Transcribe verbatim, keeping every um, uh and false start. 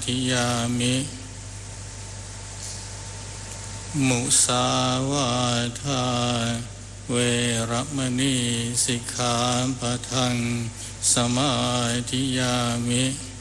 ธิยามิมุสาวาทาเวรมณีสิกขาปะทังสมาธิยามิ